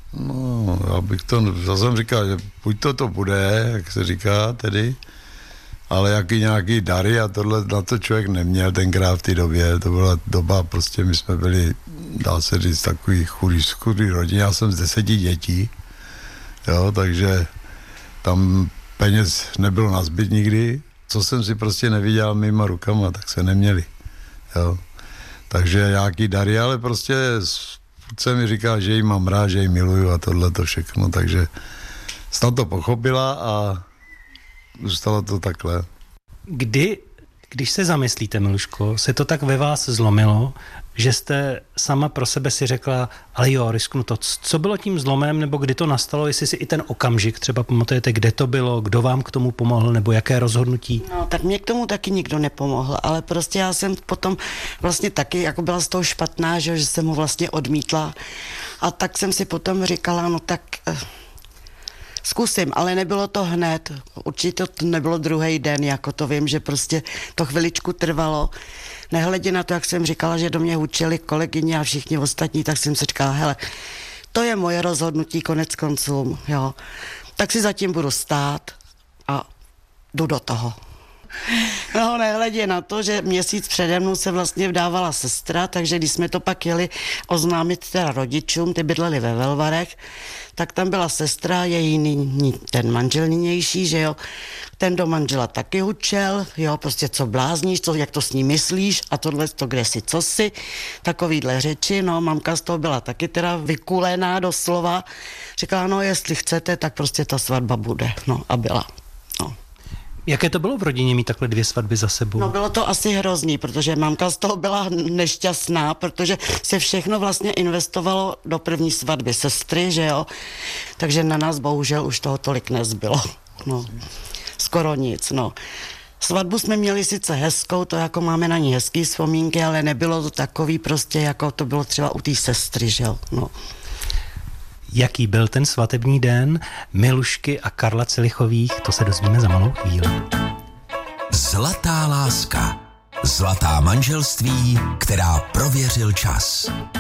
No, já jsem říkal, že buď to bude, jak se říká tedy, ale jaký nějaký dary a tohle, na to člověk neměl tenkrát v té době. To byla doba, prostě my jsme byli, dá se říct, takový chudý rodině. Já jsem z 10 dětí, jo, takže tam peněz nebylo na zbyt nikdy. Co jsem si prostě neviděl mýma rukama, tak se neměli, jo. Takže nějaký dary, ale prostě se mi říká, že jí mám rád, že jí miluju a tohle to všechno, takže snad to pochopila a zůstalo to takhle. Když se zamyslíte, Miluško, se to tak ve vás zlomilo, že jste sama pro sebe si řekla, ale jo, risknu to. Co bylo tím zlomem, nebo kdy to nastalo, jestli si i ten okamžik třeba pamatujete, kde to bylo, kdo vám k tomu pomohl, nebo jaké rozhodnutí? No, tak mě k tomu taky nikdo nepomohl, ale prostě já jsem potom vlastně taky, jako byla z toho špatná, že jsem ho vlastně odmítla a tak jsem si potom říkala, no tak zkusím, ale nebylo to hned, určitě to nebylo druhý den, jako to vím, že prostě to chviličku trvalo. Nehledě na to, jak jsem říkala, že do mě hučeli kolegyně a všichni ostatní, tak jsem si říkala, hele, to je moje rozhodnutí konec konců, jo. Tak si zatím budu stát a jdu do toho. No, nehledě na to, že měsíc přede mnou se vlastně vdávala sestra, takže když jsme to pak jeli oznámit teda rodičům, ty bydleli ve Velvarech, tak tam byla sestra, ten manžel nynější, že jo, ten do manžela taky hučel, jo, prostě co blázníš, jak to s ní myslíš a tohle to kde si, co si, takovýhle řeči, no, mamka z toho byla taky teda vykulená doslova, říkala, no, jestli chcete, tak prostě ta svatba bude, no, a byla, no. Jaké to bylo v rodině mít takhle 2 svatby za sebou? No bylo to asi hrozný, protože mamka z toho byla nešťastná, protože se všechno vlastně investovalo do první svatby sestry, že jo, takže na nás bohužel už toho tolik nezbylo, no, skoro nic, no. Svatbu jsme měli sice hezkou, to jako máme na ní hezký vzpomínky, ale nebylo to takový prostě, jako to bylo třeba u té sestry, že jo, no. Jaký byl ten svatební den Milušky a Karla Cilichových, to se dozvíme za malou chvíli. Zlatá láska. Zlatá manželství, která prověřil čas.